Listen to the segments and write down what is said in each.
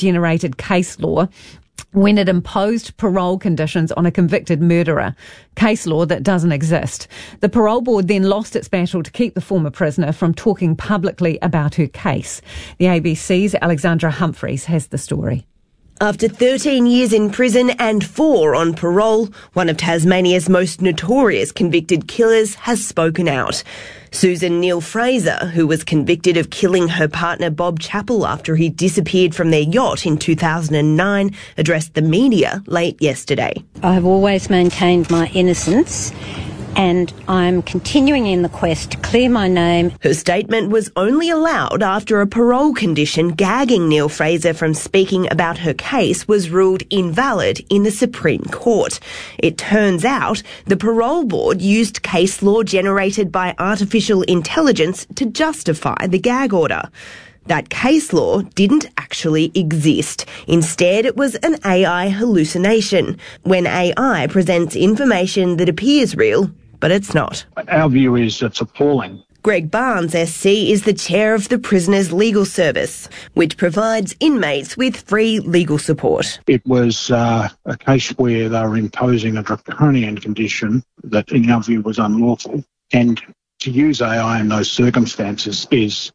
generated case law when it imposed parole conditions on a convicted murderer, case law that doesn't exist. The parole board then lost its battle to keep the former prisoner from talking publicly about her case. The ABC's Alexandra Humphreys has the story. After 13 years in prison and 4 on parole, one of Tasmania's most notorious convicted killers has spoken out. Susan Neal-Fraser, who was convicted of killing her partner Bob Chappell after he disappeared from their yacht in 2009, addressed the media late yesterday. I have always maintained my innocence, and I'm continuing in the quest to clear my name. Her statement was only allowed after a parole condition gagging Neal-Fraser from speaking about her case was ruled invalid in the Supreme Court. It turns out the parole board used case law generated by artificial intelligence to justify the gag order. That case law didn't actually exist. Instead, it was an AI hallucination, when AI presents information that appears real, but it's not. Our view is it's appalling. Greg Barnes, SC, is the chair of the Prisoners' Legal Service, which provides inmates with free legal support. It was a case where they were imposing a draconian condition that, in our view, was unlawful. And to use AI in those circumstances is,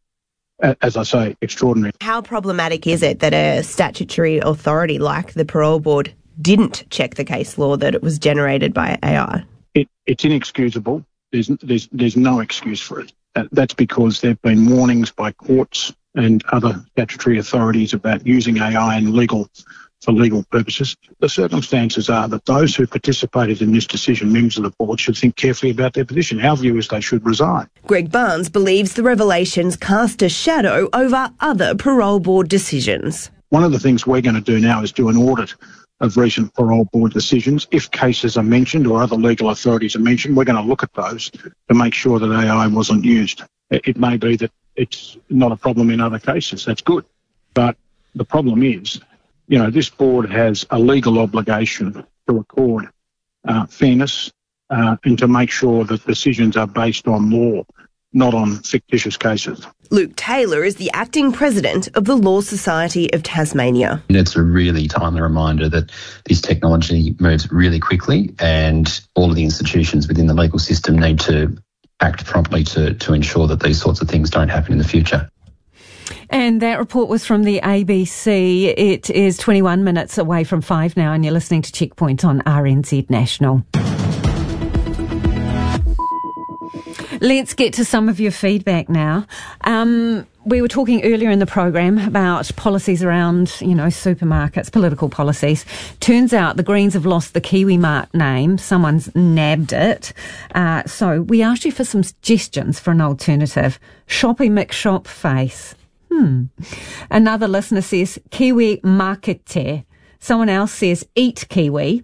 as I say, extraordinary. How problematic is it that a statutory authority like the Parole Board didn't check the case law that it was generated by AI? It's inexcusable. There's no excuse for it. That's because there have been warnings by courts and other statutory authorities about using AI for legal purposes. The circumstances are that those who participated in this decision, members of the board, should think carefully about their position. Our view is they should resign. Greg Barnes believes the revelations cast a shadow over other parole board decisions. One of the things we're going to do now is do an audit of recent parole board decisions. If cases are mentioned or other legal authorities are mentioned, we're going to look at those to make sure that AI wasn't used. It may be that it's not a problem in other cases. That's good. But the problem is, this board has a legal obligation to record fairness and to make sure that decisions are based on law, not on fictitious cases. Luke Taylor is the acting president of the Law Society of Tasmania. It's a really timely reminder that this technology moves really quickly, and all of the institutions within the legal system need to act promptly to ensure that these sorts of things don't happen in the future. And that report was from the ABC. It is 21 minutes away from 5 now, and you're listening to Checkpoint on RNZ National. Let's get to some of your feedback now. We were talking earlier in the program about policies around, supermarkets, political policies. Turns out the Greens have lost the KiwiMart name. Someone's nabbed it. So we asked you for some suggestions for an alternative. Shoppy McShop face. Another listener says Kiwi Markete. Someone else says eat kiwi.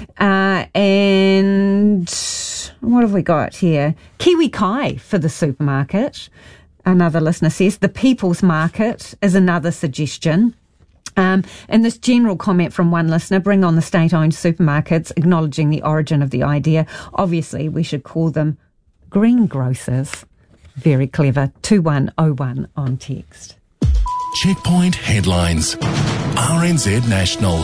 And what have we got here? Kiwi Kai for the supermarket. Another listener says the People's Market is another suggestion. And this general comment from one listener, bring on the state-owned supermarkets, acknowledging the origin of the idea. Obviously, we should call them greengrocers. Very clever. 2101 on text. Checkpoint headlines. RNZ National.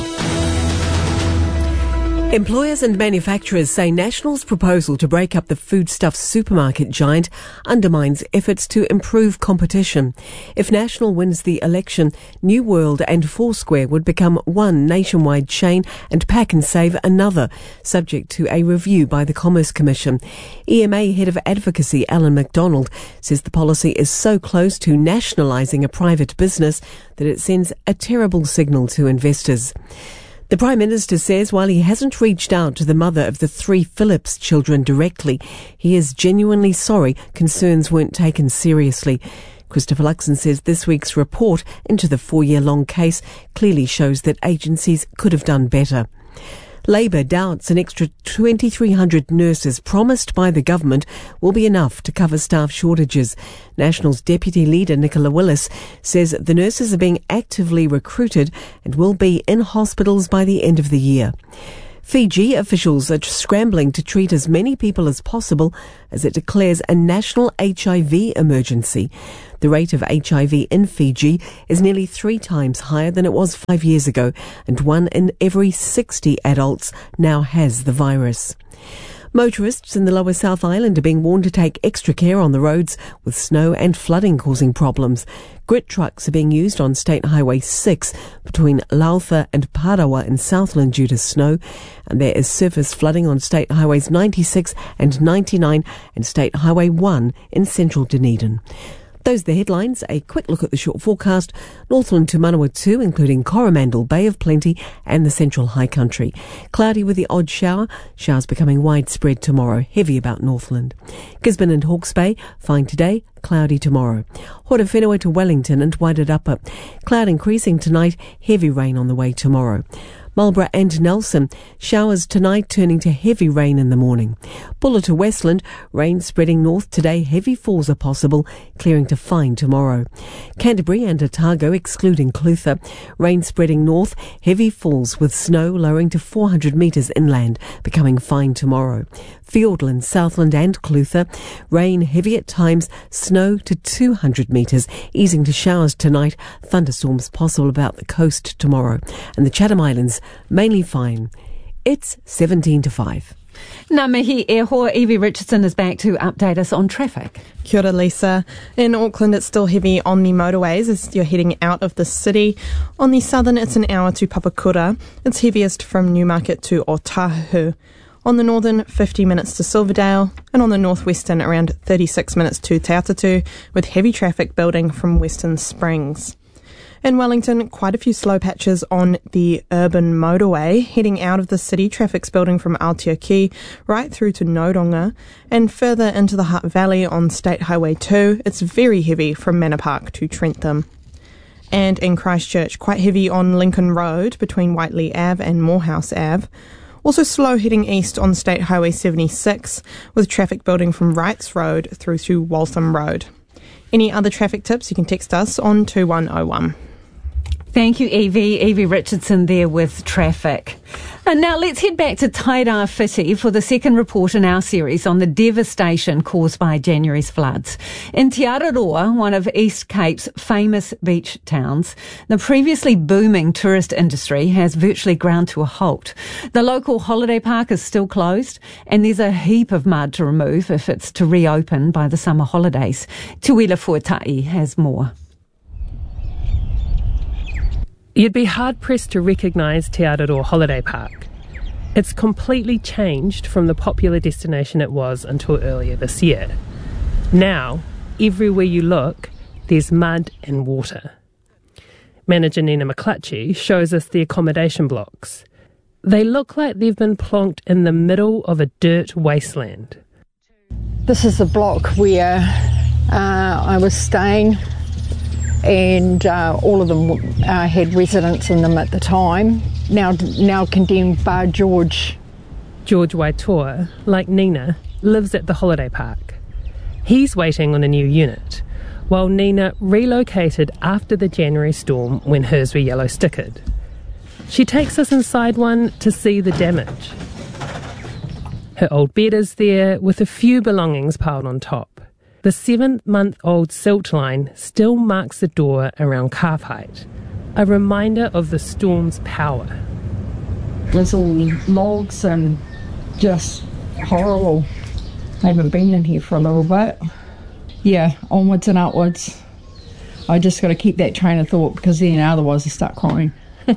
Employers and manufacturers say National's proposal to break up the foodstuffs supermarket giant undermines efforts to improve competition. If National wins the election, New World and Foursquare would become one nationwide chain and Pack and Save another, subject to a review by the Commerce Commission. EMA Head of Advocacy Alan McDonald says the policy is so close to nationalising a private business that it sends a terrible signal to investors. The Prime Minister says while he hasn't reached out to the mother of the 3 Phillips children directly, he is genuinely sorry concerns weren't taken seriously. Christopher Luxon says this week's report into the 4-year-long case clearly shows that agencies could have done better. Labor doubts an extra 2,300 nurses promised by the government will be enough to cover staff shortages. National's Deputy Leader Nicola Willis says the nurses are being actively recruited and will be in hospitals by the end of the year. Fiji officials are scrambling to treat as many people as possible as it declares a national HIV emergency. The rate of HIV in Fiji is nearly 3 times higher than it was 5 years ago, and 1 in every 60 adults now has the virus. Motorists in the Lower South Island are being warned to take extra care on the roads, with snow and flooding causing problems. Grit trucks are being used on State Highway 6 between Lautha and Parawa in Southland due to snow, and there is surface flooding on State Highways 96 and 99 and State Highway 1 in central Dunedin. Those are the headlines. A quick look at the short forecast. Northland to Manawatu, including Coromandel, Bay of Plenty and the central high country. Cloudy with the odd shower. Showers becoming widespread tomorrow, heavy about Northland. Gisborne and Hawke's Bay, fine today, cloudy tomorrow. Horowhenua to Wellington and Wairarapa. Cloud increasing tonight, heavy rain on the way tomorrow. Marlborough and Nelson, showers tonight turning to heavy rain in the morning. Bulla to Westland, rain spreading north today, heavy falls are possible, clearing to fine tomorrow. Canterbury and Otago, excluding Clutha, rain spreading north, heavy falls with snow lowering to 400 metres inland, becoming fine tomorrow. Fiordland, Southland and Clutha, rain heavy at times, snow to 200 metres, easing to showers tonight, thunderstorms possible about the coast tomorrow. And the Chatham Islands, mainly fine. It's 17 to 5. Ngā mihi e hoa, Evie Richardson is back to update us on traffic. Kia ora, Lisa. In Auckland, it's still heavy on the motorways as you're heading out of the city. On the southern, it's an hour to Papakura. It's heaviest from Newmarket to Otahu. On the northern, 50 minutes to Silverdale, and on the northwestern, around 36 minutes to Te Atatu, with heavy traffic building from Western Springs. In Wellington, quite a few slow patches on the urban motorway. Heading out of the city, traffic's building from Aotearoa right through to Nodonga, and further into the Hutt Valley on State Highway 2, it's very heavy from Manor Park to Trentham. And in Christchurch, quite heavy on Lincoln Road between Whiteley Ave and Morehouse Ave. Also slow heading east on State Highway 76, with traffic building from Wrights Road through to Waltham Road. Any other traffic tips, you can text us on 2101. Thank you, Evie. Evie Richardson there with traffic. And now let's head back to Tairāwhiti for the second report in our series on the devastation caused by January's floods. In Te Araroa, one of East Cape's famous beach towns, the previously booming tourist industry has virtually ground to a halt. The local holiday park is still closed, and there's a heap of mud to remove if it's to reopen by the summer holidays. Tuila Fuatai has more. You'd be hard-pressed to recognise Te Araroa Holiday Park. It's completely changed from the popular destination it was until earlier this year. Now, everywhere you look, there's mud and water. Manager Nina McClutchy shows us the accommodation blocks. They look like they've been plonked in the middle of a dirt wasteland. This is the block where I was staying, and all of them had residents in them at the time. Now condemned bar George. George Waitoa, like Nina, lives at the holiday park. He's waiting on a new unit, while Nina relocated after the January storm when hers were yellow stickered. She takes us inside one to see the damage. Her old bed is there with a few belongings piled on top. The 7-month-old silt line still marks the door around calf height, a reminder of the storm's power. There's all logs and just horrible. I haven't been in here for a little bit. Yeah, onwards and upwards. I just got to keep that train of thought, because then otherwise I start crying.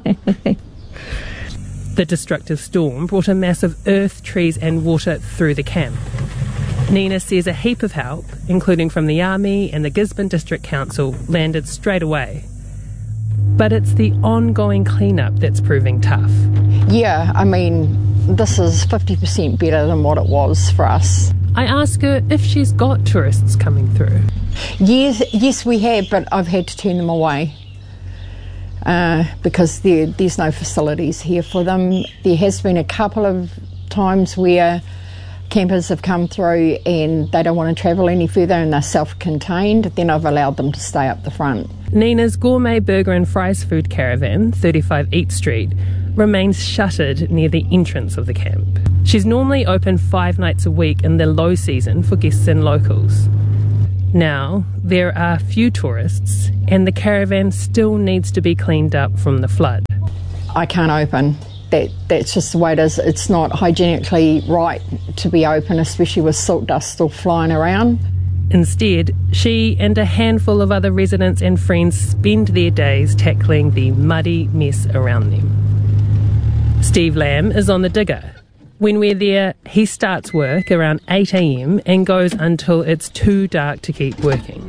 The destructive storm brought a mass of earth, trees and water through the camp. Nina says a heap of help, including from the Army and the Gisborne District Council, landed straight away. But it's the ongoing clean-up that's proving tough. Yeah, I mean, this is 50% better than what it was for us. I ask her if she's got tourists coming through. Yes, we have, but I've had to turn them away because there's no facilities here for them. There has been a couple of times where campers have come through and they don't want to travel any further and they're self-contained. Then I've allowed them to stay up the front. Nina's gourmet burger and fries food caravan, 35 Eat Street, remains shuttered near the entrance of the camp. She's normally open 5 nights a week in the low season for guests and locals. Now, there are few tourists and the caravan still needs to be cleaned up from the flood. I can't open. That's just the way it is. It's not hygienically right to be open, especially with silt dust still flying around. Instead, she and a handful of other residents and friends spend their days tackling the muddy mess around them. Steve Lamb is on the digger. When we're there, he starts work around 8 a.m. and goes until it's too dark to keep working.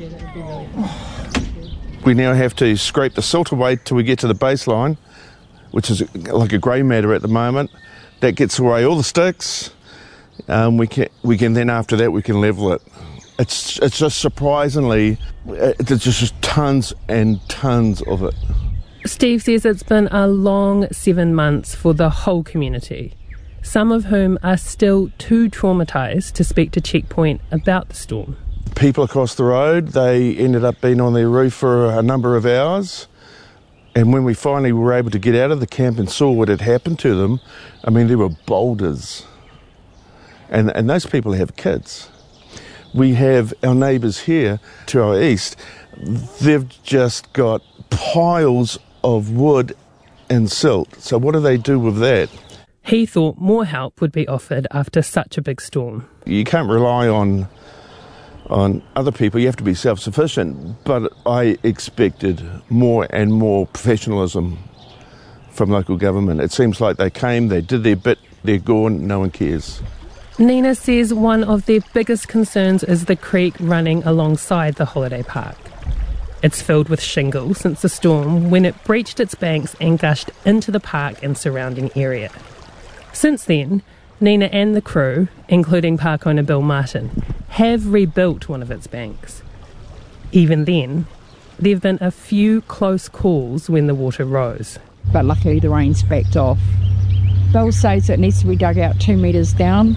We now have to scrape the silt away till we get to the baseline, which is like a grey matter at the moment. That gets away all the sticks. We can then after that we can level it. It's just surprisingly, there's just tons and tons of it. Steve says it's been a long 7 months for the whole community, some of whom are still too traumatised to speak to Checkpoint about the storm. People across the road, they ended up being on their roof for a number of hours. And when we finally were able to get out of the camp and saw what had happened to them, I mean, there were boulders. And those people have kids. We have our neighbours here to our east. They've just got piles of wood and silt. So what do they do with that? He thought more help would be offered after such a big storm. You can't rely on other people, you have to be self-sufficient, but I expected more and more professionalism from local government. It seems like they came, they did their bit, they're gone, no one cares. Nina says one of their biggest concerns is the creek running alongside the holiday park. It's filled with shingle since the storm when it breached its banks and gushed into the park and surrounding area. Since then, Nina and the crew, including park owner Bill Martin, have rebuilt one of its banks. Even then, there have been a few close calls when the water rose. But luckily the rain's backed off. Bill says it needs to be dug out 2 metres down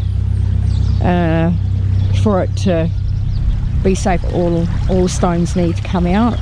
for it to be safe. All stones need to come out.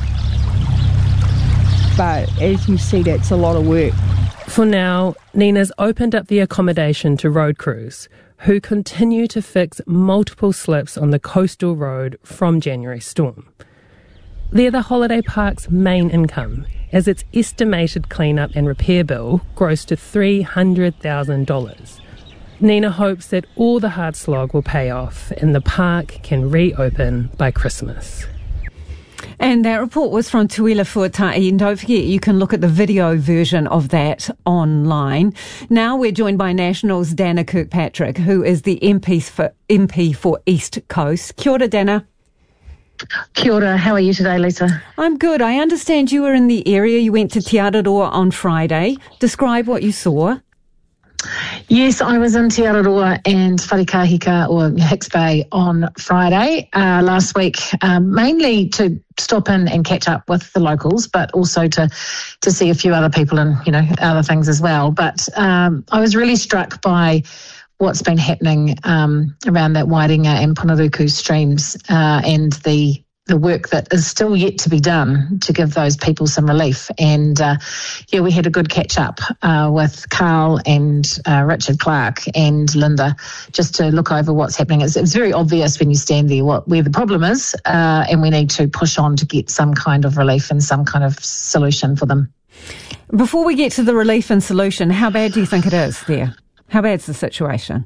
But as you see, that's a lot of work. For now, Nina's opened up the accommodation to road crews who continue to fix multiple slips on the coastal road from January's storm. They're the holiday park's main income, as its estimated clean-up and repair bill grows to $300,000. Nina hopes that all the hard slog will pay off and the park can reopen by Christmas. And that report was from Tuila Fuatai, and don't forget you can look at the video version of that online. Now we're joined by National's Dana Kirkpatrick, who is the MP for East Coast. Kia ora, Dana. Kia ora, how are you today, Lisa? I'm good. I understand you were in the area. You went to Te Araroa on Friday. Describe what you saw. Yes, I was in Te Araroa and Wharekahika or Hicks Bay on Friday last week, mainly to stop in and catch up with the locals, but also to see a few other people and, other things as well. But I was really struck by what's been happening around that Wairinga and Ponaruku streams and the work that is still yet to be done to give those people some relief. And, we had a good catch-up with Carl and Richard Clark and Linda just to look over what's happening. It's very obvious when you stand there where the problem is, and we need to push on to get some kind of relief and some kind of solution for them. Before we get to the relief and solution, how bad do you think it is there? How bad's the situation?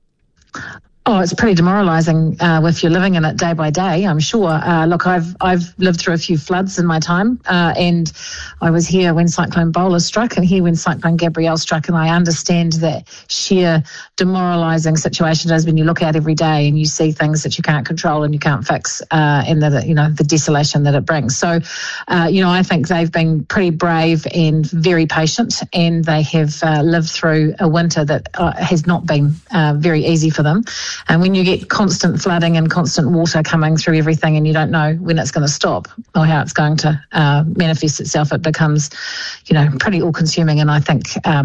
Oh, it's pretty demoralising if you're living in it day by day, I'm sure. Look, I've lived through a few floods in my time, and I was here when Cyclone Bola struck and here when Cyclone Gabrielle struck, and I understand that sheer demoralising situation it is when you look out every day and you see things that you can't control and you can't fix, and the desolation that it brings. So, I think they've been pretty brave and very patient, and they have lived through a winter that has not been very easy for them. And when you get constant flooding and constant water coming through everything and you don't know when it's going to stop or how it's going to manifest itself, it becomes, pretty all-consuming. And I think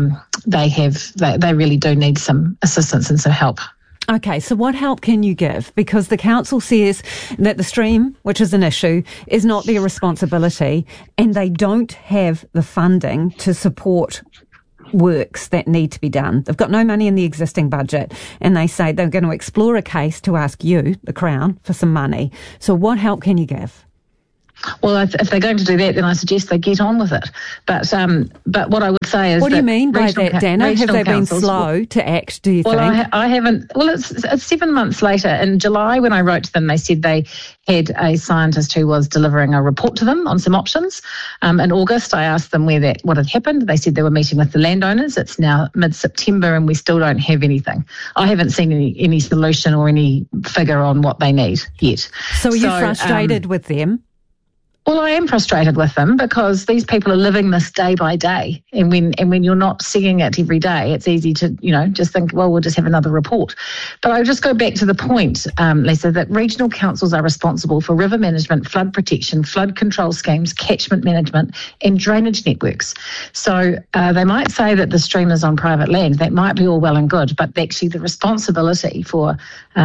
they really do need some assistance and some help. Okay, so what help can you give? Because the council says that the stream, which is an issue, is not their responsibility, and they don't have the funding to support works that need to be done. They've got no money in the existing budget, and they say they're going to explore a case to ask you, the Crown, for some money. So what help can you give? Well, if they're going to do that, then I suggest they get on with it. But what I would say is, what do you mean by that, Dana? Have they been slow to act, do you think? I haven't. Well, it's 7 months later. In July, when I wrote to them, they said they had a scientist who was delivering a report to them on some options. In August, I asked them what had happened. They said they were meeting with the landowners. It's now mid-September and we still don't have anything. I haven't seen any solution or any figure on what they need yet. So are you frustrated with them? Well, I am frustrated with them because these people are living this day by day. And when you're not seeing it every day, it's easy to, just think, well, we'll just have another report. But I'll just go back to the point, Lisa, that regional councils are responsible for river management, flood protection, flood control schemes, catchment management and drainage networks. So they might say that the stream is on private land. That might be all well and good, but actually the responsibility for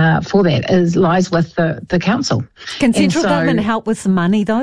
that lies with the council. Can central government help with some money, though?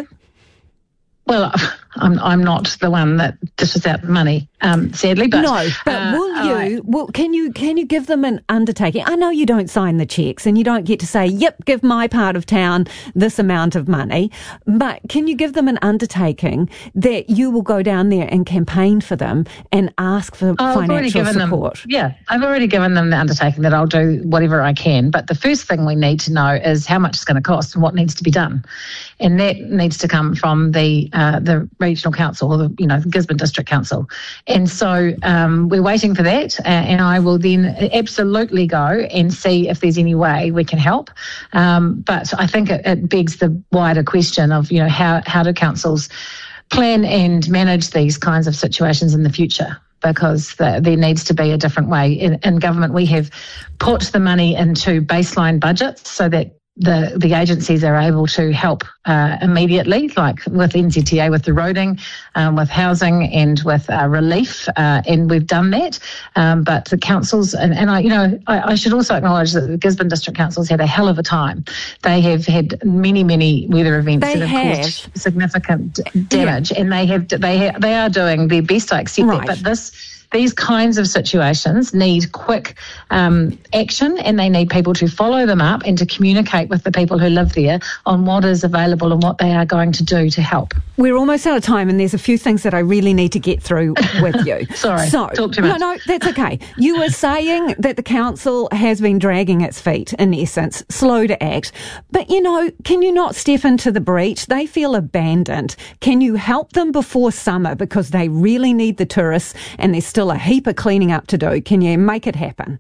Well, I'm not the one that dishes out the money, sadly. But no, but will you? Well, can you give them an undertaking? I know you don't sign the cheques and you don't get to say, "Yep, give my part of town this amount of money." But can you give them an undertaking that you will go down there and campaign for them and ask for financial support? I've already given them the undertaking that I'll do whatever I can. But the first thing we need to know is how much it's going to cost and what needs to be done, and that needs to come from the regional council or the Gisborne District Council. And so we're waiting for that, and I will then absolutely go and see if there's any way we can help. But I think it begs the wider question of how do councils plan and manage these kinds of situations in the future? Because there needs to be a different way. In government, we have put the money into baseline budgets so that the agencies are able to help immediately, like with NZTA, with the roading, with housing and with relief, and we've done that. But the councils, and I should also acknowledge that the Gisborne District Council's had a hell of a time. They have had many weather events that have caused significant damage, and they are doing their best, I accept that, but these kinds of situations need quick action, and they need people to follow them up and to communicate with the people who live there on what is available and what they are going to do to help. We're almost out of time, and there's a few things that I really need to get through with you. Sorry, talk too much. No, that's okay. You were saying that the council has been dragging its feet, in essence, slow to act. But, can you not step into the breach? They feel abandoned. Can you help them before summer because they really need the tourists and there's still a heap of cleaning up to do? Can you make it happen?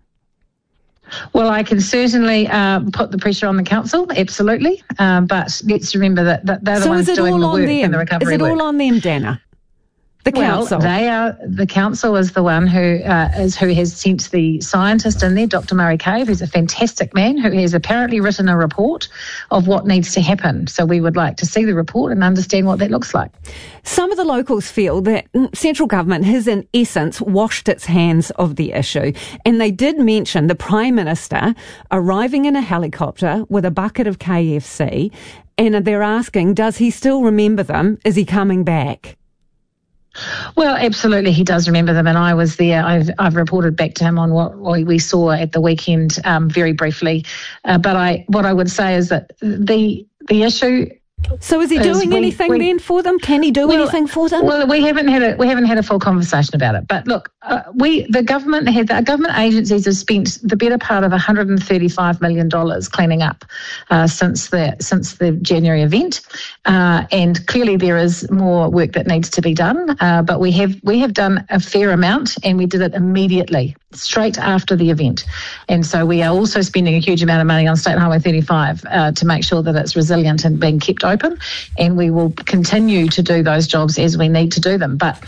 Well, I can certainly put the pressure on the council, absolutely. But let's remember that they're the ones doing the work and the recovery work. Is it all on them, Dana? The council. The council is the one who has sent the scientist in there, Dr. Murray Cave, who's a fantastic man who has apparently written a report of what needs to happen. So we would like to see the report and understand what that looks like. Some of the locals feel that central government has, in essence, washed its hands of the issue. And they did mention the Prime Minister arriving in a helicopter with a bucket of KFC, and they're asking, does he still remember them? Is he coming back? Well, absolutely, he does remember them, and I was there. I've reported back to him on what we saw at the weekend, very briefly. But what I would say is that the issue. So is he doing anything then for them? Can he do anything for them? Well, we haven't had a full conversation about it. But look, the government agencies have spent the better part of $135 million cleaning up since the January event, and clearly there is more work that needs to be done. But we have done a fair amount, and we did it immediately, straight after the event. And so we are also spending a huge amount of money on State Highway 35 to make sure that it's resilient and being kept open, and we will continue to do those jobs as we need to do them. But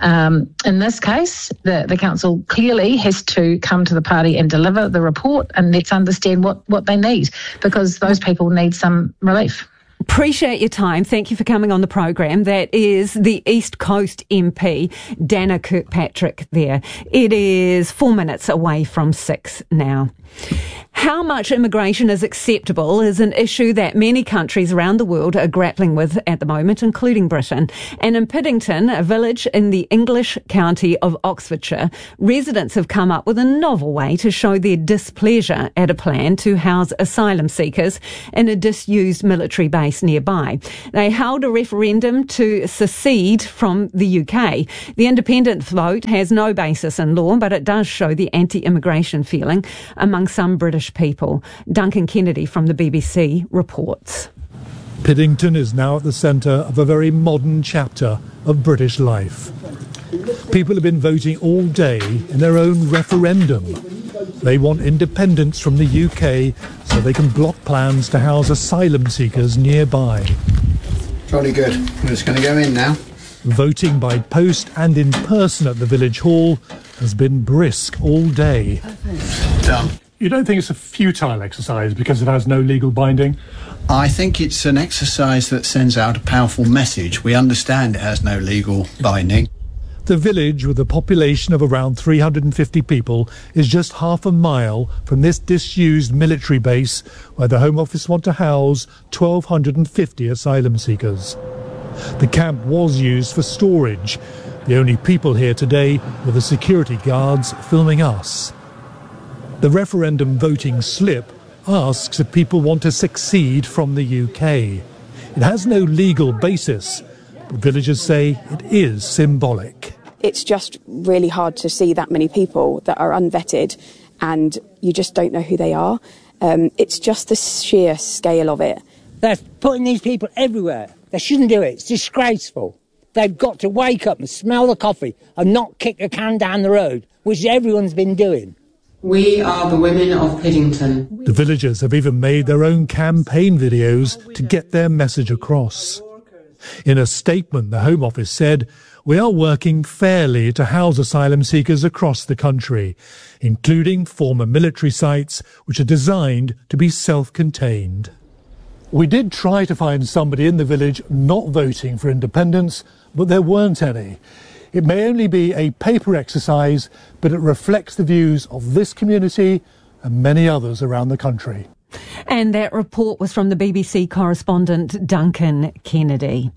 in this case, the council clearly has to come to the party and deliver the report, and let's understand what they need, because those people need some relief. Appreciate your time. Thank you for coming on the program. That is the East Coast MP, Dana Kirkpatrick there. It is 4 minutes away from 6 now. How much immigration is acceptable is an issue that many countries around the world are grappling with at the moment, including Britain. And in Piddington, a village in the English county of Oxfordshire, residents have come up with a novel way to show their displeasure at a plan to house asylum seekers in a disused military base nearby. They held a referendum to secede from the UK. The independent vote has no basis in law, but it does show the anti-immigration feeling among some British people. Duncan Kennedy from the BBC reports. Piddington is now at the centre of a very modern chapter of British life. People have been voting all day in their own referendum. They want independence from the UK so they can block plans to house asylum seekers nearby. Jolly good. We're just going to go in now. Voting by post and in person at the village hall has been brisk all day. Done. You don't think it's a futile exercise because it has no legal binding? I think it's an exercise that sends out a powerful message. We understand it has no legal binding. The village, with a population of around 350 people, is just half a mile from this disused military base where the Home Office want to house 1,250 asylum seekers. The camp was used for storage. The only people here today were the security guards filming us. The referendum voting slip asks if people want to secede from the UK. It has no legal basis, but villagers say it is symbolic. It's just really hard to see that many people that are unvetted and you just don't know who they are. It's just the sheer scale of it. They're putting these people everywhere. They shouldn't do it. It's disgraceful. They've got to wake up and smell the coffee and not kick a can down the road, which everyone's been doing. We are the women of Piddington. The villagers have even made their own campaign videos to get their message across. In a statement, the Home Office said, "We are working fairly to house asylum seekers across the country, including former military sites which are designed to be self-contained." We did try to find somebody in the village not voting for independence, but there weren't any. It may only be a paper exercise, but it reflects the views of this community and many others around the country. And that report was from the BBC correspondent Duncan Kennedy.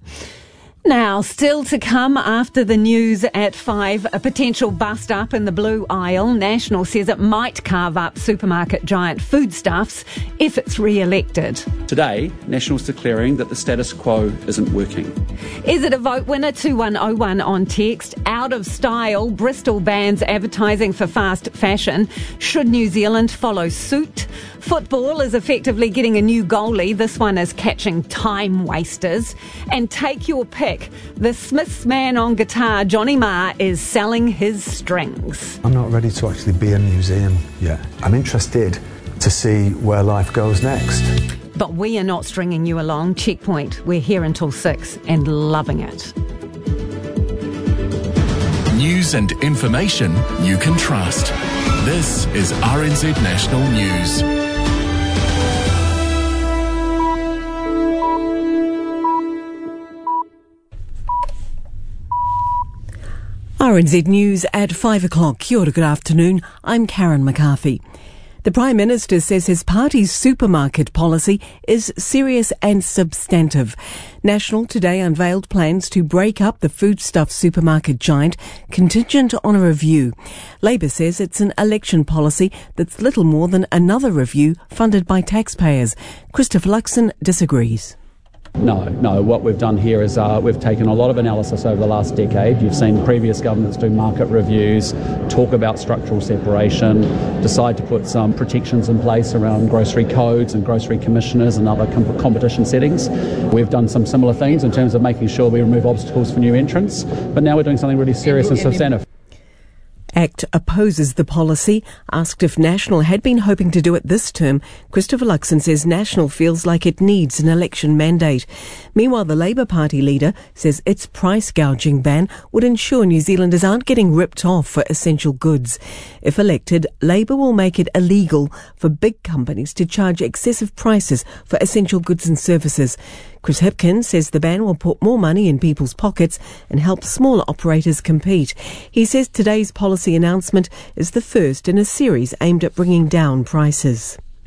Now, still to come after the news at 5, a potential bust-up in the Blue Isle. National says it might carve up supermarket giant Foodstuffs if it's re-elected. Today, National's declaring that the status quo isn't working. Is it a vote winner? 2101 on text. Out of style, Bristol bans advertising for fast fashion. Should New Zealand follow suit? Football is effectively getting a new goalie. This one is catching time wasters. And take your pick. The Smiths man on guitar, Johnny Marr, is selling his strings. I'm not ready to actually be a museum yet. I'm interested to see where life goes next. But we are not stringing you along. Checkpoint, we're here until 6 and loving it. News and information you can trust. This is RNZ National News. RNZ News at 5 o'clock. Kia ora, good afternoon. I'm Karen McCarthy. The Prime Minister says his party's supermarket policy is serious and substantive. National today unveiled plans to break up the foodstuff supermarket giant, contingent on a review. Labour says it's an election policy that's little more than another review funded by taxpayers. Christopher Luxon disagrees. No. What we've done here is we've taken a lot of analysis over the last decade. You've seen previous governments do market reviews, talk about structural separation, decide to put some protections in place around grocery codes and grocery commissioners and other competition settings. We've done some similar things in terms of making sure we remove obstacles for new entrants, but now we're doing something really serious and substantive. ACT opposes the policy. Asked if National had been hoping to do it this term, Christopher Luxon says National feels like it needs an election mandate. Meanwhile, the Labour Party leader says its price gouging ban would ensure New Zealanders aren't getting ripped off for essential goods. If elected, Labour will make it illegal for big companies to charge excessive prices for essential goods and services. Chris Hipkins says the ban will put more money in people's pockets and help smaller operators compete. He says today's policy announcement is the first in a series aimed at bringing down prices.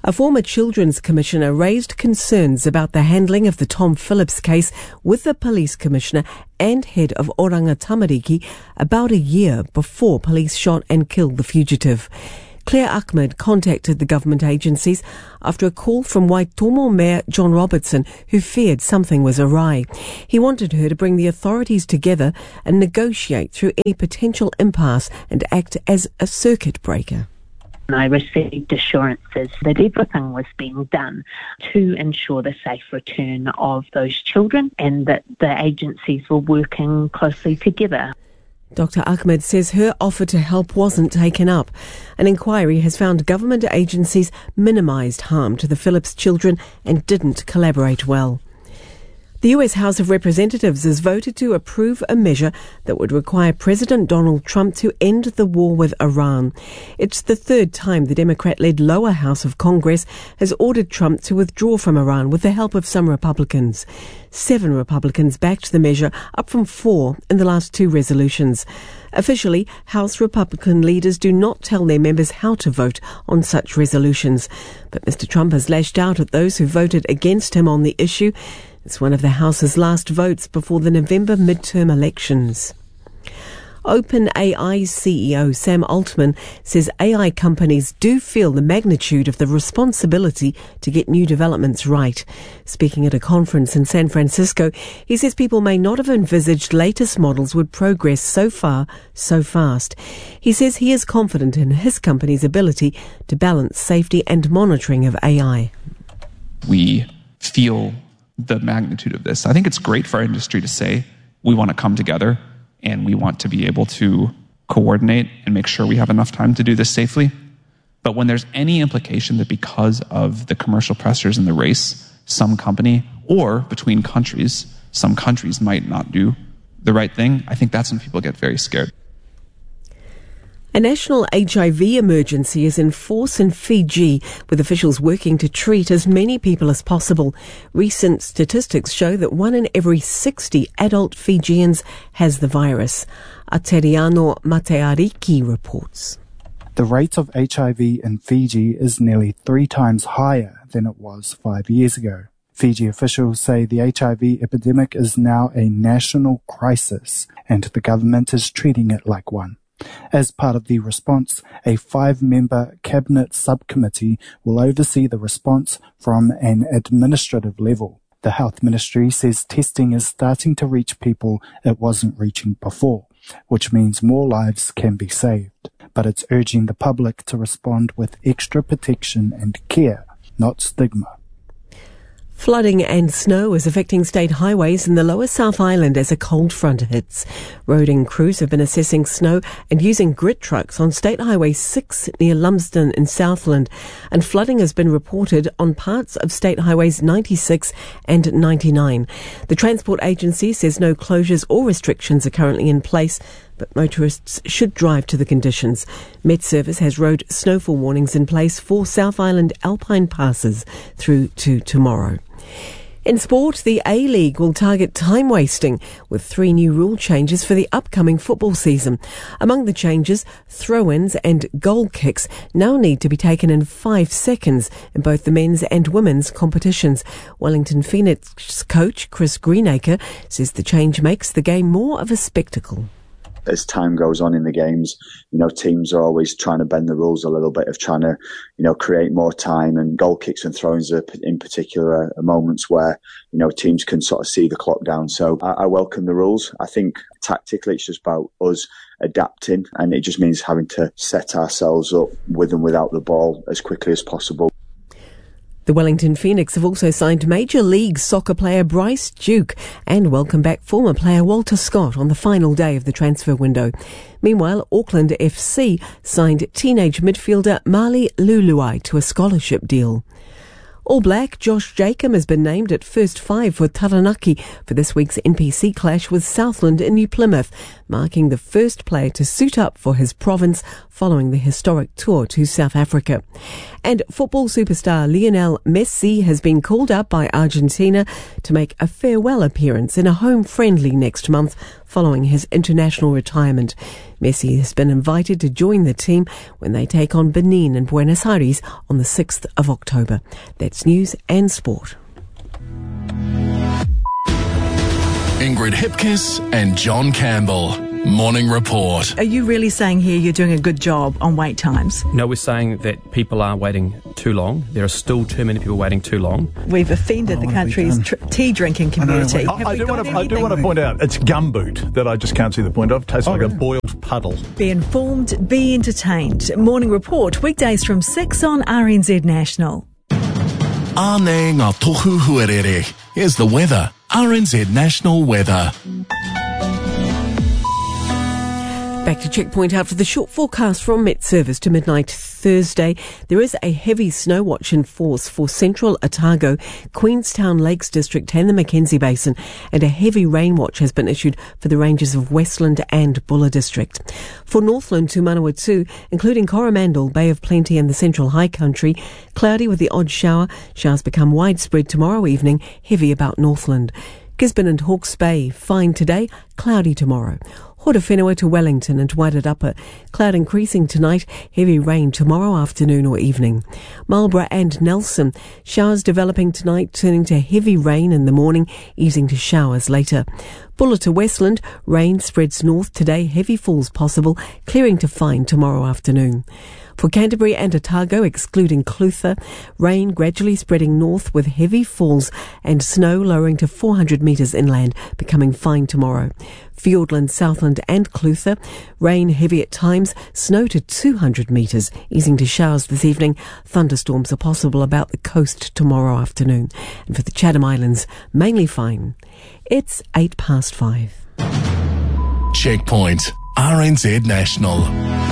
A former Children's Commissioner raised concerns about the handling of the Tom Phillips case with the Police Commissioner and head of Oranga Tamariki about a year before police shot and killed the fugitive. Claire Ahmed contacted the government agencies after a call from Waitomo Mayor John Robertson, who feared something was awry. He wanted her to bring the authorities together and negotiate through any potential impasse and act as a circuit breaker. I received assurances that everything was being done to ensure the safe return of those children and that the agencies were working closely together. Dr. Ahmed says her offer to help wasn't taken up. An inquiry has found government agencies minimised harm to the Phillips children and didn't collaborate well. The US House of Representatives has voted to approve a measure that would require President Donald Trump to end the war with Iran. It's the third time the Democrat-led lower house of Congress has ordered Trump to withdraw from Iran with the help of some Republicans. 7 Republicans backed the measure, up from 4 in the last 2 resolutions. Officially, House Republican leaders do not tell their members how to vote on such resolutions. But Mr. Trump has lashed out at those who voted against him on the issue. It's one of the House's last votes before the November midterm elections. OpenAI CEO Sam Altman says AI companies do feel the magnitude of the responsibility to get new developments right. Speaking at a conference in San Francisco, he says people may not have envisaged latest models would progress so far, so fast. He says he is confident in his company's ability to balance safety and monitoring of AI. We feel the magnitude of this. I think it's great for our industry to say we want to come together and we want to be able to coordinate and make sure we have enough time to do this safely. But when there's any implication that because of the commercial pressures in the race, some company or between countries, some countries might not do the right thing, I think that's when people get very scared. A national HIV emergency is in force in Fiji, with officials working to treat as many people as possible. Recent statistics show that 1 in every 60 adult Fijians has the virus. Ateriano Mateariki reports. The rate of HIV in Fiji is nearly 3 times higher than it was 5 years ago. Fiji officials say the HIV epidemic is now a national crisis, and the government is treating it like one. As part of the response, a 5-member cabinet subcommittee will oversee the response from an administrative level. The health ministry says testing is starting to reach people it wasn't reaching before, which means more lives can be saved. But it's urging the public to respond with extra protection and care, not stigma. Flooding and snow is affecting state highways in the lower South Island as a cold front hits. Roading crews have been assessing snow and using grit trucks on State Highway 6 near Lumsden in Southland, and flooding has been reported on parts of State Highways 96 and 99. The Transport Agency says no closures or restrictions are currently in place, but motorists should drive to the conditions. Met Service has road snowfall warnings in place for South Island Alpine passes through to tomorrow. In sport, the A-League will target time wasting with 3 new rule changes for the upcoming football season. Among the changes, throw-ins and goal kicks now need to be taken in 5 seconds in both the men's and women's competitions. Wellington Phoenix coach Chris Greenacre says the change makes the game more of a spectacle. As time goes on in the games, teams are always trying to bend the rules a little bit of trying to, create more time, and goal kicks and throw-ins in particular are moments where, teams can sort of see the clock down. So I welcome the rules. I think tactically it's just about us adapting, and it just means having to set ourselves up with and without the ball as quickly as possible. The Wellington Phoenix have also signed Major League Soccer player Bryce Duke and welcome back former player Walter Scott on the final day of the transfer window. Meanwhile, Auckland FC signed teenage midfielder Mali Luluai to a scholarship deal. All Black Josh Jacob has been named at first 5 for Taranaki for this week's NPC clash with Southland in New Plymouth, marking the first player to suit up for his province following the historic tour to South Africa. And football superstar Lionel Messi has been called up by Argentina to make a farewell appearance in a home friendly next month following his international retirement. Messi has been invited to join the team when they take on Benin in Buenos Aires on the 6th of October. That's news and sport. Ingrid Hipkiss and John Campbell. Morning Report. Are you really saying here you're doing a good job on wait times? No, we're saying that people are waiting too long. There are still too many people waiting too long. We've offended the country's tea drinking community. I do want to point out, it's gumboot that I just can't see the point of. It tastes like a boiled puddle. Be informed, be entertained. Morning Report, weekdays from 6 on RNZ National. Āne ngā tohu huarere. Here's the weather. RNZ National Weather. Back to Checkpoint out for the short forecast from Met Service to midnight Thursday. There is a heavy snow watch in force for central Otago, Queenstown Lakes District and the Mackenzie Basin, and a heavy rain watch has been issued for the ranges of Westland and Buller District. For Northland to Manawatu, including Coromandel, Bay of Plenty and the Central High Country, cloudy with the odd shower. Showers become widespread tomorrow evening, heavy about Northland. Gisborne and Hawke's Bay, fine today, cloudy tomorrow. Horowhenua to Wellington and Wairarapa, cloud increasing tonight, heavy rain tomorrow afternoon or evening. Marlborough and Nelson, showers developing tonight, turning to heavy rain in the morning, easing to showers later. Buller to Westland, rain spreads north today, heavy falls possible, clearing to fine tomorrow afternoon. For Canterbury and Otago, excluding Clutha, rain gradually spreading north with heavy falls and snow lowering to 400 metres inland, becoming fine tomorrow. Fiordland, Southland and Clutha, rain heavy at times, snow to 200 metres, easing to showers this evening. Thunderstorms are possible about the coast tomorrow afternoon. And for the Chatham Islands, mainly fine. It's 5:08. Checkpoint. RNZ National.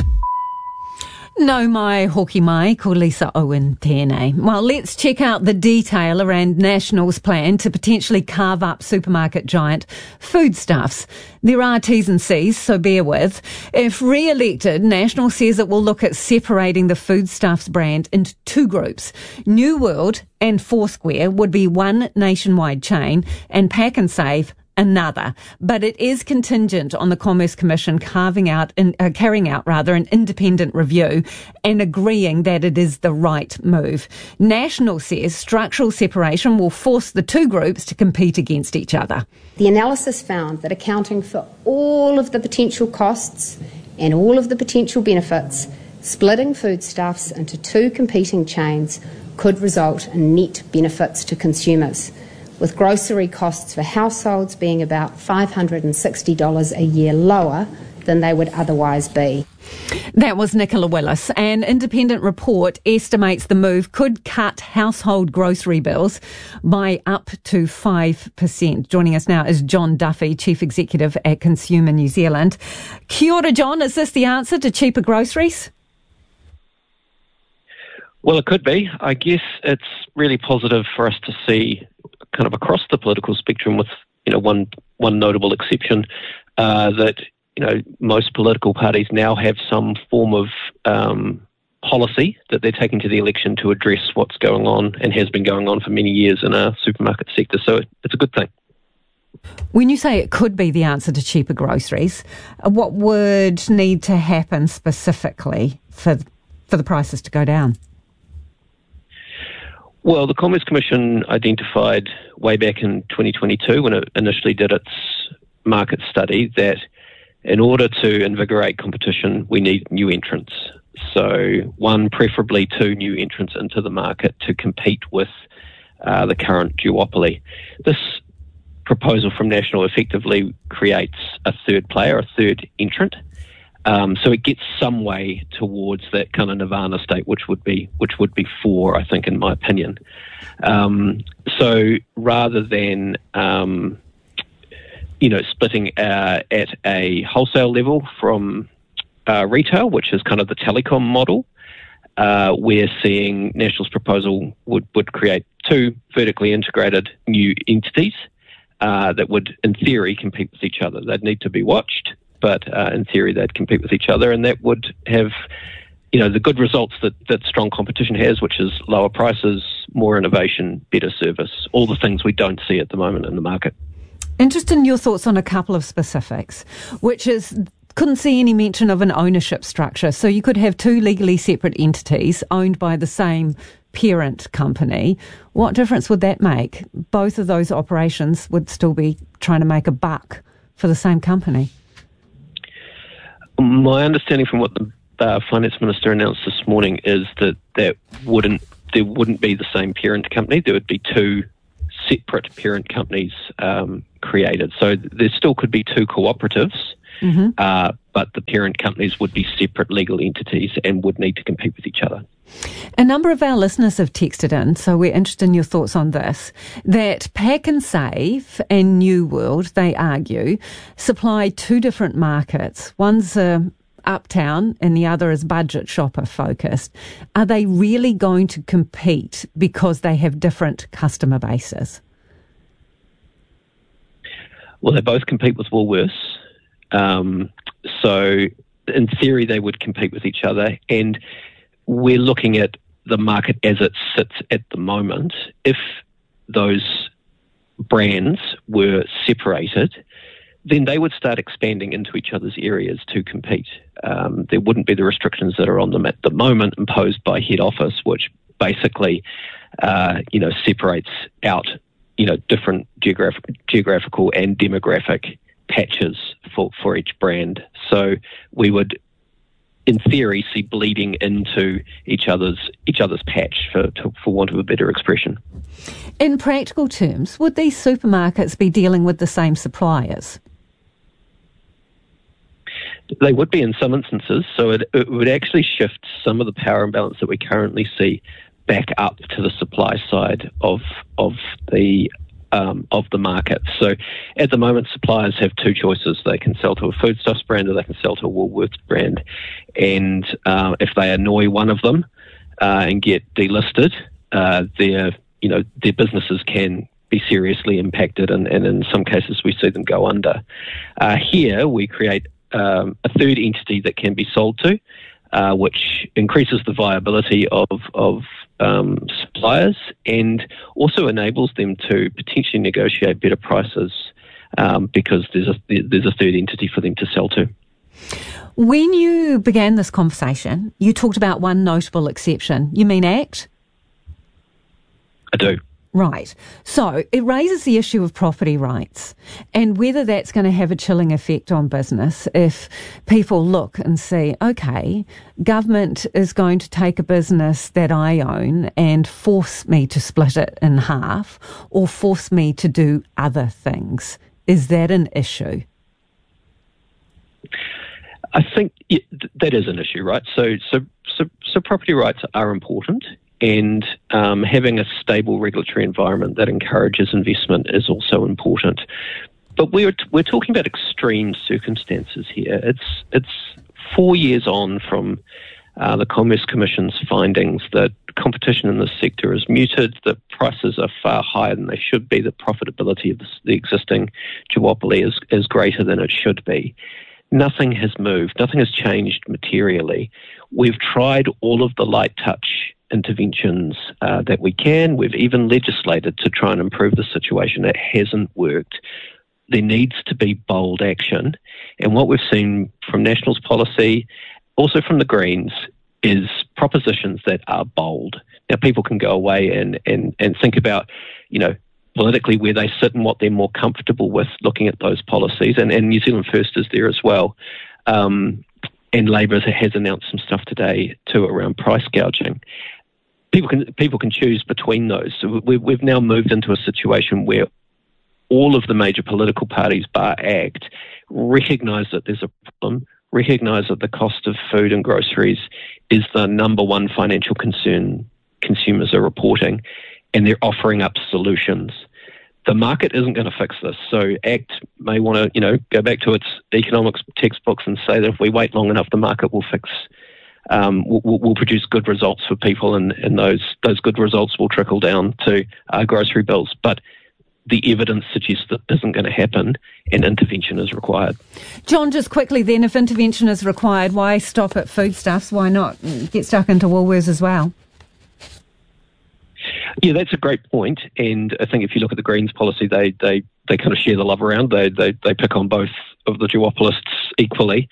No mai hoki mai, ko Lisa Owen tēnei. Well, let's check out the detail around National's plan to potentially carve up supermarket giant Foodstuffs. There are T's and C's, so bear with. If re-elected, National says it will look at separating the Foodstuffs brand into two groups. New World and Foursquare would be one nationwide chain, and Pack and Save another, but it is contingent on the Commerce Commission carrying out an independent review and agreeing that it is the right move. National says structural separation will force the two groups to compete against each other. The analysis found that accounting for all of the potential costs and all of the potential benefits, splitting Foodstuffs into two competing chains could result in net benefits to consumers, with grocery costs for households being about $560 a year lower than they would otherwise be. That was Nicola Willis. An independent report estimates the move could cut household grocery bills by up to 5%. Joining us now is John Duffy, Chief Executive at Consumer New Zealand. Kia ora, John. Is this the answer to cheaper groceries? Well, it could be. I guess it's really positive for us to see kind of across the political spectrum, with one notable exception, that most political parties now have some form of policy that they're taking to the election to address what's going on and has been going on for many years in our supermarket sector. So it's a good thing. When you say it could be the answer to cheaper groceries, what would need to happen specifically for the prices to go down? Well, the Commerce Commission identified way back in 2022, when it initially did its market study, that in order to invigorate competition, we need new entrants. So one, preferably two new entrants into the market to compete with the current duopoly. This proposal from National effectively creates a third player, a third entrant. So it gets some way towards that kind of nirvana state, which would be four, I think, in my opinion. So rather than splitting at a wholesale level from retail, which is kind of the telecom model, we're seeing National's proposal would create two vertically integrated new entities that would, in theory, compete with each other. They'd need to be watched, but in theory they'd compete with each other, and that would have the good results that strong competition has, which is lower prices, more innovation, better service, all the things we don't see at the moment in the market. Interested in your thoughts on a couple of specifics, which is, couldn't see any mention of an ownership structure. So you could have two legally separate entities owned by the same parent company. What difference would that make? Both of those operations would still be trying to make a buck for the same company. My understanding from what the Finance Minister announced this morning is that there wouldn't be the same parent company. There would be two separate parent companies created. So there still could be two cooperatives, but the parent companies would be separate legal entities and would need to compete with each other. A number of our listeners have texted in, so we're interested in your thoughts on this, that Pak'nSave and New World, they argue, supply two different markets. One's uptown and the other is budget shopper focused. Are they really going to compete because they have different customer bases? Well, they both compete with Woolworths. So in theory, they would compete with each other. And we're looking at the market as it sits at the moment. If those brands were separated, then they would start expanding into each other's areas to compete. There wouldn't be the restrictions that are on them at the moment imposed by head office, which basically, separates out, different geographical and demographic patches for each brand. So we would, in theory, see bleeding into each other's patch, for want of a better expression. In practical terms, would these supermarkets be dealing with the same suppliers? They would be in some instances, so it would actually shift some of the power imbalance that we currently see back up to the supply side of the market. So at the moment, suppliers have two choices. They can sell to a Foodstuffs brand or they can sell to a Woolworths brand. And if they annoy one of them and get delisted, their businesses can be seriously impacted, and in some cases we see them go under. Here we create a third entity that can be sold to, which increases the viability of suppliers and also enables them to potentially negotiate better prices because there's a third entity for them to sell to. When you began this conversation, you talked about one notable exception. You mean ACT? I do. Right. So it raises the issue of property rights and whether that's going to have a chilling effect on business if people look and see, okay, government is going to take a business that I own and force me to split it in half or force me to do other things. Is that an issue? I think that is an issue, right? So property rights are important. And having a stable regulatory environment that encourages investment is also important. But we're talking about extreme circumstances here. It's 4 years on from the Commerce Commission's findings that competition in this sector is muted, that prices are far higher than they should be, the profitability of the existing duopoly is greater than it should be. Nothing has moved. Nothing has changed materially. We've tried all of the light touch interventions that we can. We've even legislated to try and improve the situation. It hasn't worked. There needs to be bold action. And what we've seen from Nationals policy, also from the Greens, is propositions that are bold. Now, people can go away and think about, politically where they sit and what they're more comfortable with looking at those policies. And New Zealand First is there as well. And Labour has announced some stuff today too around price gouging. People can choose between those. So we've now moved into a situation where all of the major political parties, bar ACT, recognise that there's a problem, recognise that the cost of food and groceries is the number one financial concern consumers are reporting, and they're offering up solutions. The market isn't going to fix this. So ACT may want to, go back to its economics textbooks and say that if we wait long enough, the market will fix. Will produce good results for people, and those good results will trickle down to grocery bills. But the evidence suggests that isn't going to happen, and intervention is required. John, just quickly then, if intervention is required, why stop at Foodstuffs? Why not get stuck into Woolworths as well? Yeah, that's a great point. And I think if you look at the Greens policy, they kind of share the love around. They pick on both of the duopolists equally.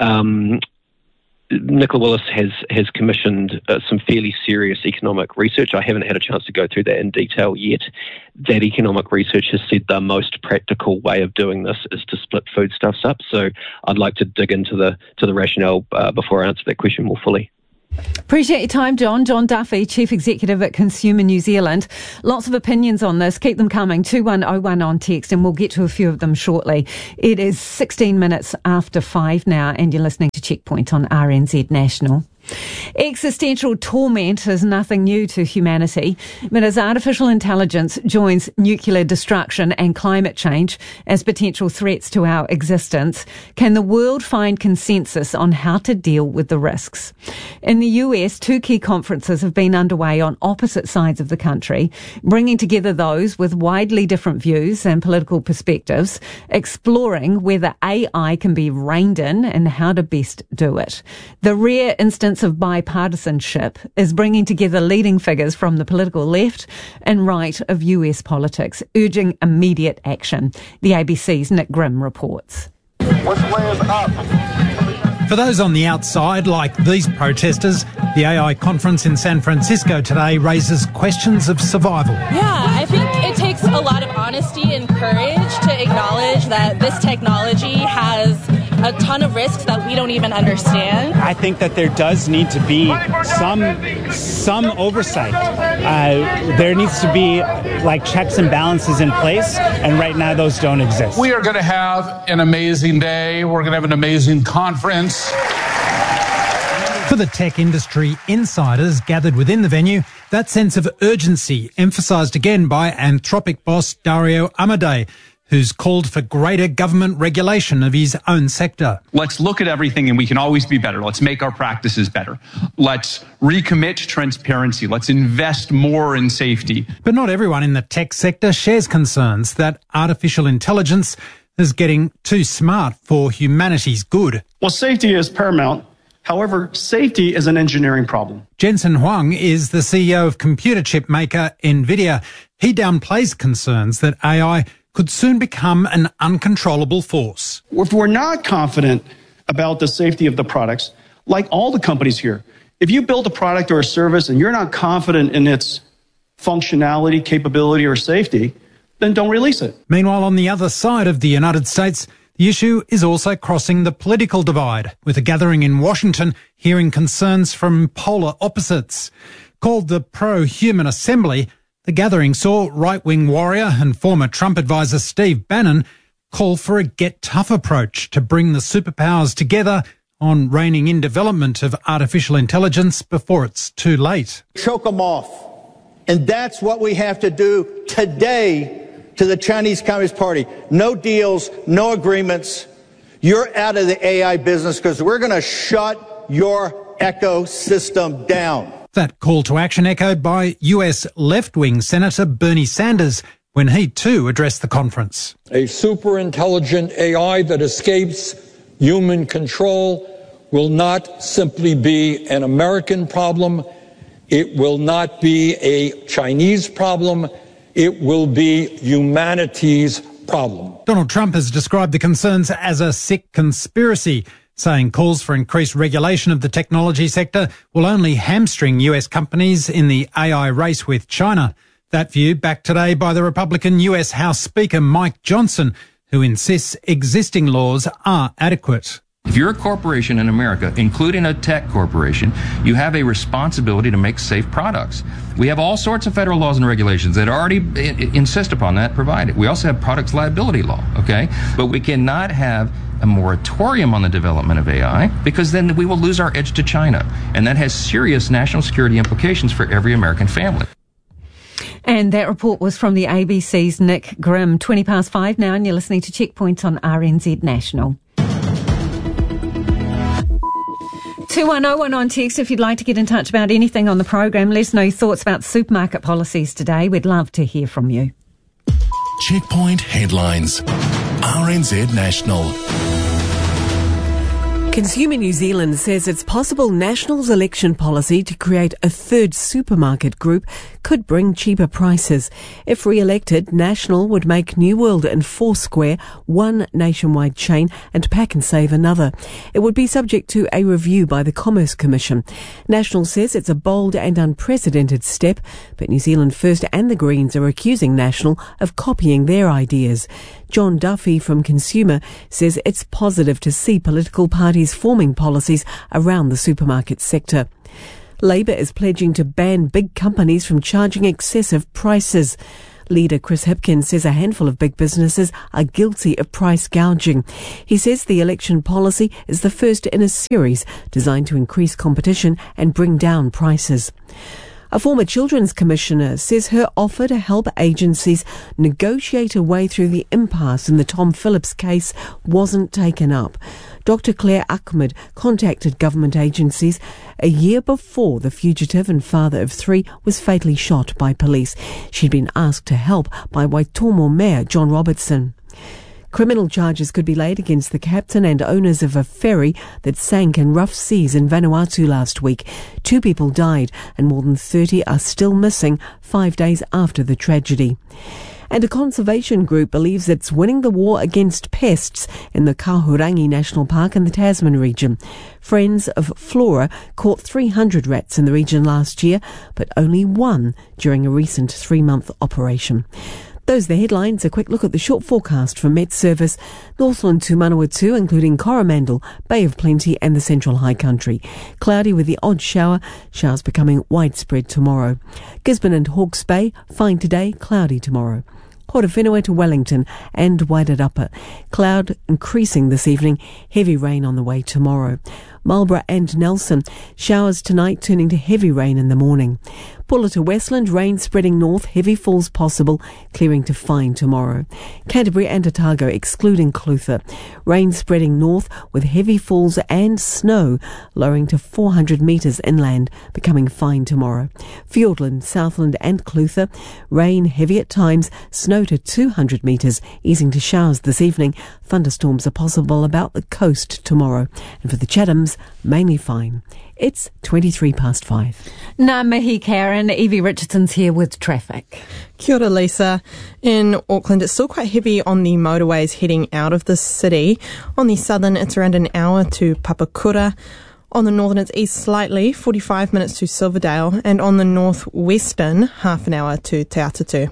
Nicola Willis has commissioned some fairly serious economic research. I haven't had a chance to go through that in detail yet. That economic research has said the most practical way of doing this is to split foodstuffs up. So I'd like to dig into the rationale before I answer that question more fully. Appreciate your time, John. John Duffy, Chief Executive at Consumer New Zealand. Lots of opinions on this. Keep them coming. 2101 on text, and we'll get to a few of them shortly. It is 16 minutes after 5 now, and you're listening to Checkpoint on RNZ National. Existential torment is nothing new to humanity, but as artificial intelligence joins nuclear destruction and climate change as potential threats to our existence, can the world find consensus on how to deal with the risks? In the US, 2 key conferences have been underway on opposite sides of the country, bringing together those with widely different views and political perspectives, exploring whether AI can be reined in and how to best do it. The rare instance of bipartisanship is bringing together leading figures from the political left and right of US politics, urging immediate action. The ABC's Nick Grimm reports. Which way is up? For those on the outside, like these protesters, the AI conference in San Francisco today raises questions of survival. Yeah, I think it takes a lot of honesty and courage to acknowledge that this technology has a ton of risks that we don't even understand. I think that there does need to be some oversight. There needs to be like checks and balances in place, and right now those don't exist. We are going to have an amazing day. We're going to have an amazing conference. For the tech industry insiders gathered within the venue, that sense of urgency emphasised again by Anthropic boss Dario Amodei, who's called for greater government regulation of his own sector. Let's look at everything and we can always be better. Let's make our practices better. Let's recommit to transparency. Let's invest more in safety. But not everyone in the tech sector shares concerns that artificial intelligence is getting too smart for humanity's good. Well, safety is paramount. However, safety is an engineering problem. Jensen Huang is the CEO of computer chip maker NVIDIA. He downplays concerns that AI could soon become an uncontrollable force. If we're not confident about the safety of the products, like all the companies here, if you build a product or a service and you're not confident in its functionality, capability, or safety, then don't release it. Meanwhile, on the other side of the United States, the issue is also crossing the political divide, with a gathering in Washington hearing concerns from polar opposites. Called the Pro-Human Assembly, the gathering saw right-wing warrior and former Trump advisor Steve Bannon call for a get-tough approach to bring the superpowers together on reining in development of artificial intelligence before it's too late. Choke them off. And that's what we have to do today to the Chinese Communist Party. No deals, no agreements. You're out of the AI business because we're going to shut your ecosystem down. That call to action echoed by US left-wing Senator Bernie Sanders when he too addressed the conference. A super-intelligent AI that escapes human control will not simply be an American problem. It will not be a Chinese problem. It will be humanity's problem. Donald Trump has described the concerns as a sick conspiracy, saying calls for increased regulation of the technology sector will only hamstring US companies in the AI race with China. That view backed today by the Republican US House Speaker Mike Johnson, who insists existing laws are adequate. If you're a corporation in America, including a tech corporation, you have a responsibility to make safe products. We have all sorts of federal laws and regulations that already insist upon that provided. We also have products liability law, okay? But we cannot have a moratorium on the development of AI because then we will lose our edge to China. And that has serious national security implications for every American family. And that report was from the ABC's Nick Grimm. 5:20 now, and you're listening to Checkpoint on RNZ National. 2101 on text if you'd like to get in touch about anything on the program. Let us know your thoughts about supermarket policies today. We'd love to hear from you. Checkpoint headlines. RNZ National. Consumer New Zealand says it's possible National's election policy to create a third supermarket group could bring cheaper prices. If re-elected, National would make New World and Foursquare one nationwide chain and Pack and Save another. It would be subject to a review by the Commerce Commission. National says it's a bold and unprecedented step, but New Zealand First and the Greens are accusing National of copying their ideas. John Duffy from Consumer says it's positive to see political parties forming policies around the supermarket sector. Labour is pledging to ban big companies from charging excessive prices. Leader Chris Hipkins says a handful of big businesses are guilty of price gouging. He says the election policy is the first in a series designed to increase competition and bring down prices. A former Children's Commissioner says her offer to help agencies negotiate a way through the impasse in the Tom Phillips case wasn't taken up. Dr. Claire Ahmed contacted government agencies a year before the fugitive and father of three was fatally shot by police. She'd been asked to help by Waitomo Mayor John Robertson. Criminal charges could be laid against the captain and owners of a ferry that sank in rough seas in Vanuatu last week. 2 people died and more than 30 are still missing 5 days after the tragedy. And a conservation group believes it's winning the war against pests in the Kahurangi National Park in the Tasman region. Friends of Flora caught 300 rats in the region last year, but only 1 during a recent 3-month operation. Those are the headlines. A quick look at the short forecast from Met Service. Northland to Manawatu, including Coromandel, Bay of Plenty and the Central High Country. Cloudy with the odd shower, showers becoming widespread tomorrow. Gisborne and Hawke's Bay, fine today, cloudy tomorrow. Horowhenua to Wellington and Wairarapa. Cloud increasing this evening, heavy rain on the way tomorrow. Marlborough and Nelson, showers tonight turning to heavy rain in the morning. Pulla to Westland, rain spreading north, heavy falls possible, clearing to fine tomorrow. Canterbury and Otago, excluding Clutha. Rain spreading north with heavy falls and snow, lowering to 400 metres inland, becoming fine tomorrow. Fiordland, Southland and Clutha, rain heavy at times, snow to 200 metres, easing to showers this evening. Thunderstorms are possible about the coast tomorrow. And for the Chathams, mainly fine. It's 5:23. Ngā mihi, Karen. Evie Richardson's here with traffic. Kia ora, Lisa. In Auckland, it's still quite heavy on the motorways heading out of the city. On the southern, it's around an hour to Papakura. On the northern, it's east slightly, 45 minutes to Silverdale. And on the northwestern, half an hour to Te Atatu.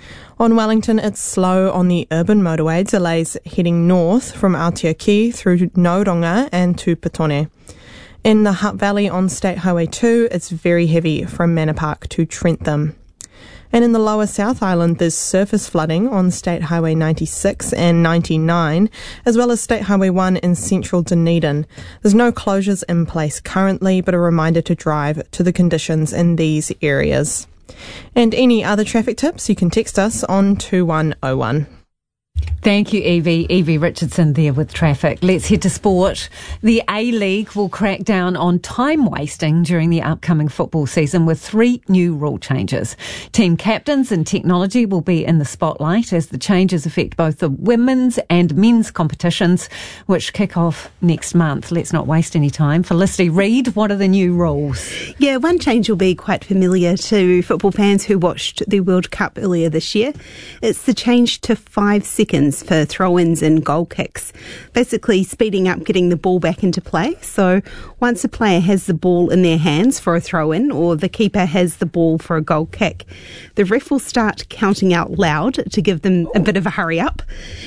On Wellington, it's slow on the urban motorway, delays heading north from Aotearoa through Noronga and to Petone. In the Hutt Valley on State Highway 2, it's very heavy from Manor Park to Trentham. And in the lower South Island, there's surface flooding on State Highway 96 and 99, as well as State Highway 1 in central Dunedin. There's no closures in place currently, but a reminder to drive to the conditions in these areas. And any other traffic tips, you can text us on 2101. Thank you, Evie. Evie Richardson there with traffic. Let's head to sport. The A-League will crack down on time wasting during the upcoming football season with 3 new rule changes. Team captains and technology will be in the spotlight as the changes affect both the women's and men's competitions, which kick off next month. Let's not waste any time. Felicity Reid, what are the new rules? Yeah, one change will be quite familiar to football fans who watched the World Cup earlier this year. It's the change to 5 seconds for throw-ins and goal kicks, basically speeding up getting the ball back into play. So once a player has the ball in their hands for a throw-in or the keeper has the ball for a goal kick, the ref will start counting out loud to give them a bit of a hurry up.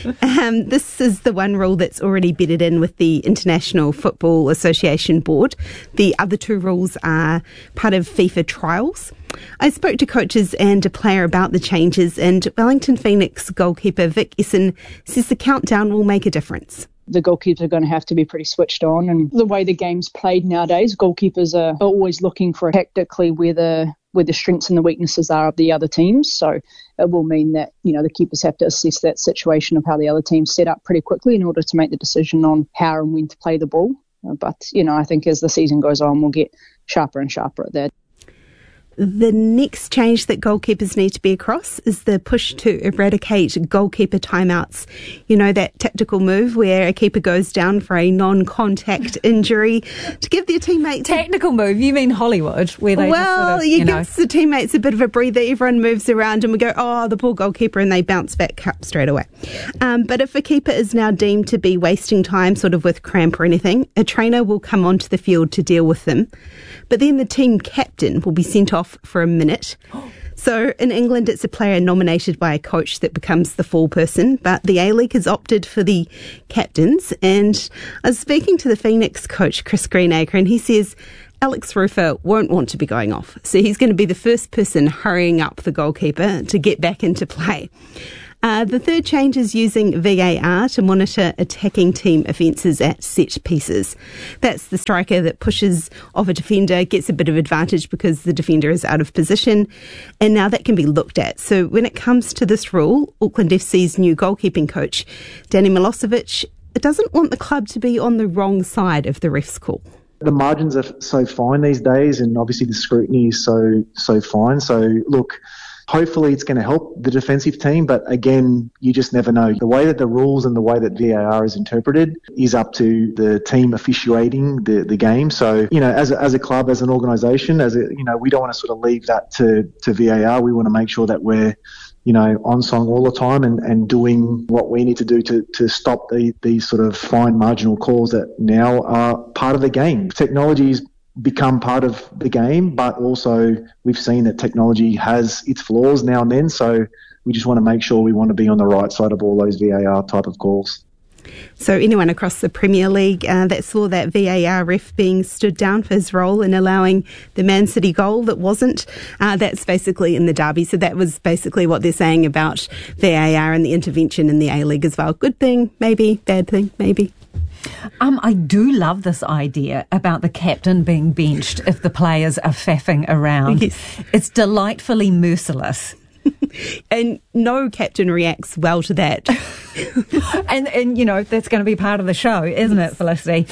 This is the one rule that's already bedded in with the International Football Association Board. The other 2 rules are part of FIFA trials. I spoke to coaches and a player about the changes, and Wellington Phoenix goalkeeper Vic Essen says the countdown will make a difference. The goalkeepers are going to have to be pretty switched on, and the way the game's played nowadays, goalkeepers are always looking for tactically where the strengths and the weaknesses are of the other teams. So it will mean that, the keepers have to assess that situation of how the other team's set up pretty quickly in order to make the decision on how and when to play the ball. But, I think as the season goes on, we'll get sharper and sharper at that. The next change that goalkeepers need to be across is the push to eradicate goalkeeper timeouts. You know, that tactical move where a keeper goes down for a non-contact injury to give their teammates... Technical move? You mean Hollywood? Where they it gives the teammates a bit of a breather. Everyone moves around and we go, oh, the poor goalkeeper, and they bounce back up straight away. But if a keeper is now deemed to be wasting time sort of with cramp or anything, a trainer will come onto the field to deal with them. But then the team captain will be sent off for a minute. So in England, it's a player nominated by a coach that becomes the fall person, but the A-League has opted for the captains. And I was speaking to the Phoenix coach, Chris Greenacre, and he says Alex Rufer won't want to be going off. So he's going to be the first person hurrying up the goalkeeper to get back into play. The third change is using VAR to monitor attacking team offences at set pieces. That's the striker that pushes off a defender, gets a bit of advantage because the defender is out of position, and now that can be looked at. So when it comes to this rule, Auckland FC's new goalkeeping coach, Danny Milosevic, doesn't want the club to be on the wrong side of the ref's call. The margins are so fine these days, and obviously the scrutiny is so fine. So look, hopefully it's going to help the defensive team, but again, you just never know. The way that the rules and the way that VAR is interpreted is up to the team officiating the game. So, you know, as a club, as an organisation, we don't want to sort of leave that to VAR. We want to make sure that we're, you know, on song all the time and doing what we need to do to stop these sort of fine marginal calls that now are part of the game. Technology's become part of the game, but also we've seen that technology has its flaws now and then, so we just want to make sure we want to be on the right side of all those VAR type of calls. So anyone across the Premier League that saw that VAR ref being stood down for his role in allowing the Man City goal that wasn't, that's basically in the derby. So that was basically what they're saying about VAR and the intervention in the A-League as well. Good thing, maybe. Bad thing, maybe. I do love this idea about the captain being benched if the players are faffing around. Yes. It's delightfully merciless. And no captain reacts well to that. and you know, that's going to be part of the show, isn't it, Felicity?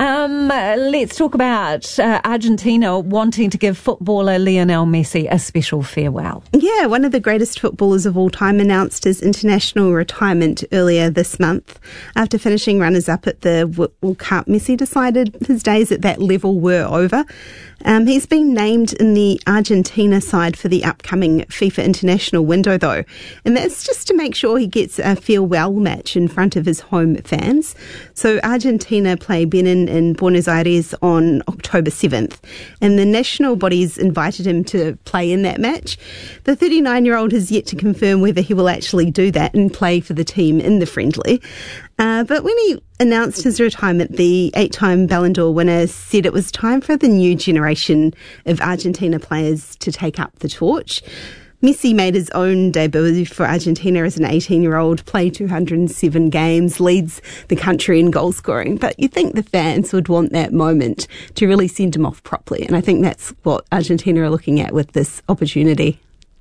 Let's talk about Argentina wanting to give footballer Lionel Messi a special farewell. Yeah, one of the greatest footballers of all time announced his international retirement earlier this month. After finishing runners-up at the World Cup, Messi decided his days at that level were over. He's been named in the Argentina side for the upcoming FIFA international window, though, and that's just to make sure he gets a farewell match in front of his home fans. So Argentina play Benin in Buenos Aires on October 7th, and the national bodies invited him to play in that match. The 39-year-old has yet to confirm whether he will actually do that and play for the team in the friendly. But when he announced his retirement, the 8-time Ballon d'Or winner said it was time for the new generation of Argentina players to take up the torch. Messi made his own debut for Argentina as an 18-year-old, played 207 games, leads the country in goal scoring. But you think the fans would want that moment to really send him off properly. And I think that's what Argentina are looking at with this opportunity.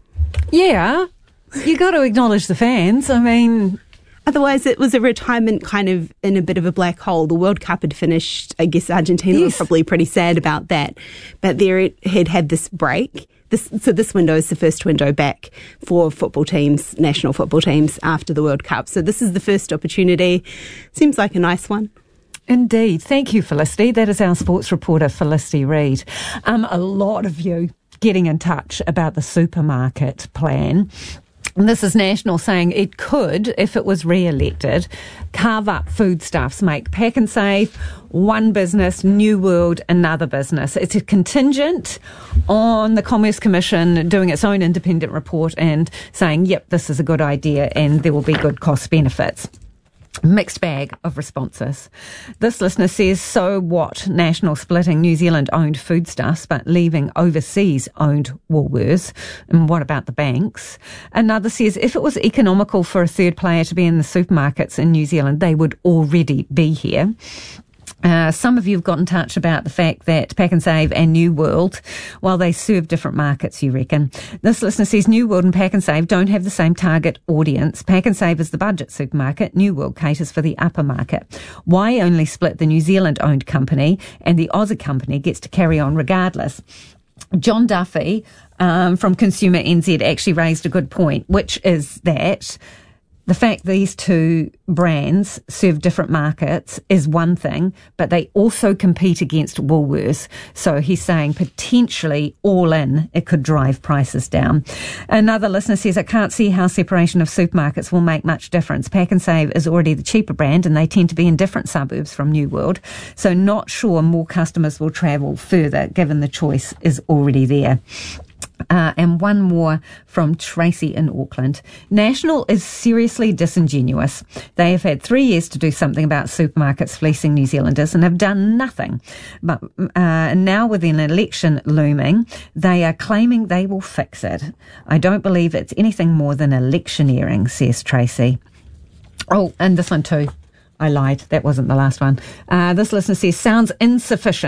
Yeah, you got to acknowledge the fans. I mean, otherwise, it was a retirement kind of in a bit of a black hole. The World Cup had finished. I guess Argentina was probably pretty sad about that. But there it had this break. This window is the first window back for football teams, national football teams, after the World Cup. So this is the first opportunity. Seems like a nice one. Indeed. Thank you, Felicity. That is our sports reporter, Felicity Reid. A lot of you getting in touch about the supermarket plan. And this is National saying it could, if it was re-elected, carve up foodstuffs, make Pack and Save one business, New World another business. It's a contingent on the Commerce Commission doing its own independent report and saying, yep, this is a good idea and there will be good cost benefits. Mixed bag of responses. This listener says, so what? National splitting New Zealand-owned foodstuffs but leaving overseas-owned Woolworths. And what about the banks? Another says, if it was economical for a third player to be in the supermarkets in New Zealand, they would already be here. Some of you have got in touch about the fact that Pack and Save and New World, while they serve different markets, you reckon. This listener says New World and Pack and Save don't have the same target audience. Pack and Save is the budget supermarket. New World caters for the upper market. Why only split the New Zealand-owned company and the Aussie company gets to carry on regardless? John Duffy from Consumer NZ actually raised a good point, which is that the fact these two brands serve different markets is one thing, but they also compete against Woolworths. So he's saying potentially all in, it could drive prices down. Another listener says, I can't see how separation of supermarkets will make much difference. Pack and Save is already the cheaper brand and they tend to be in different suburbs from New World. So not sure more customers will travel further given the choice is already there. And one more from Tracy in Auckland. National is seriously disingenuous. They have had 3 years to do something about supermarkets fleecing New Zealanders and have done nothing. But now with an election looming, they are claiming they will fix it. I don't believe it's anything more than electioneering, says Tracy. Oh, and this one too. I lied. That wasn't the last one. This listener says, sounds insufficient.